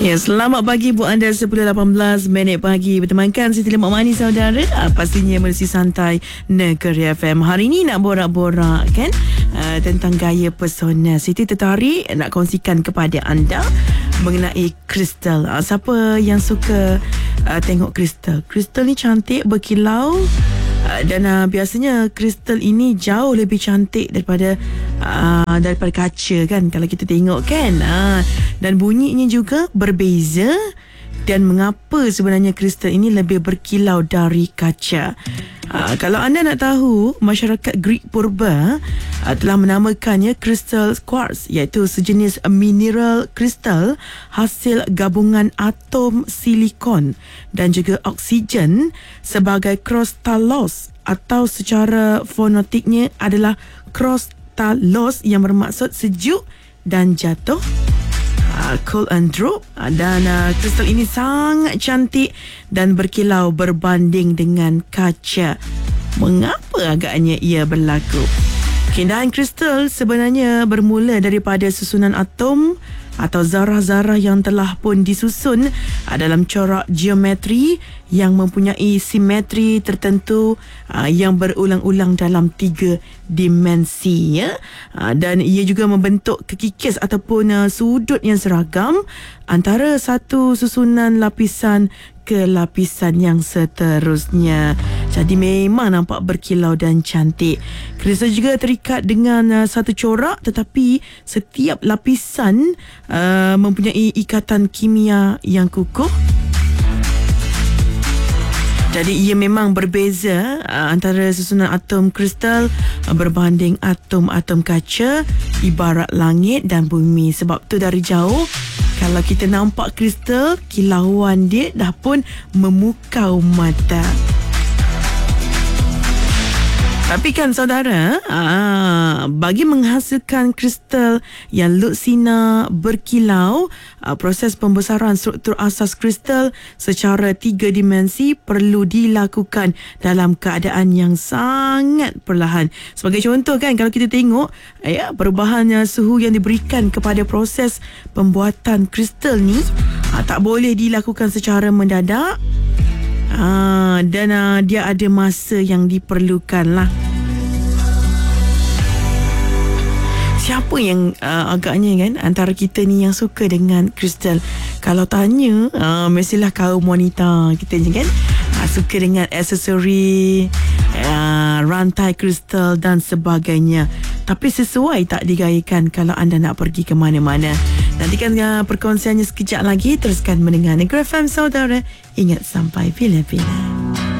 Ya, selamat pagi buat anda 10.18 pagi. Bertemankan Siti Lemak Manis saudara. Pastinya melalui santai Negeri FM. Hari ini nak borak-borak kan tentang gaya pesona. Siti tertarik nak kongsikan kepada anda mengenai kristal. Siapa yang suka tengok kristal? Kristal ni cantik, berkilau. Dan biasanya kristal ini jauh lebih cantik daripada kaca kan, kalau kita tengok kan. Dan bunyinya juga berbeza. Dan mengapa sebenarnya kristal ini lebih berkilau dari kaca? Kalau anda nak tahu, masyarakat Greek purba telah menamakannya kristal quartz, iaitu sejenis mineral kristal hasil gabungan atom silikon dan juga oksigen sebagai krostalos, atau secara fonetiknya adalah krostalos yang bermaksud sejuk dan jatuh, cool and drop. Dan kristal ini sangat cantik dan berkilau berbanding dengan kaca. Mengapa agaknya ia berlaku? Keindahan kristal sebenarnya bermula daripada susunan atom atau zarah-zarah yang telah pun disusun dalam corak geometri yang mempunyai simetri tertentu yang berulang-ulang dalam 3 dimensi, ya. Dan ia juga membentuk kekikis ataupun sudut yang seragam antara satu susunan lapisan ke lapisan yang seterusnya. Jadi memang nampak berkilau dan cantik. Kristal juga terikat dengan satu corak, tetapi setiap lapisan mempunyai ikatan kimia yang kukuh. Jadi ia memang berbeza antara susunan atom kristal berbanding atom-atom kaca, ibarat langit dan bumi. Sebab tu dari jauh, kalau kita nampak kristal, kilauan dia dah pun memukau mata. Tapi kan saudara, bagi menghasilkan kristal yang luksina berkilau, proses pembesaran struktur asas kristal secara 3 dimensi perlu dilakukan dalam keadaan yang sangat perlahan. Sebagai contoh kan, kalau kita tengok perubahan suhu yang diberikan kepada proses pembuatan kristal ni tak boleh dilakukan secara mendadak. Dan dia ada masa yang diperlukan lah. Siapa yang agaknya kan antara kita ni yang suka dengan kristal? Kalau tanya, mestilah kaum wanita kita je kan, suka dengan aksesori, rantai kristal dan sebagainya. Tapi sesuai tak digayakan kalau anda nak pergi ke mana-mana? Nantikan perkongsiannya sekejap lagi. Teruskan mendengar Negeri FM saudara. Ingat sampai bila-bila.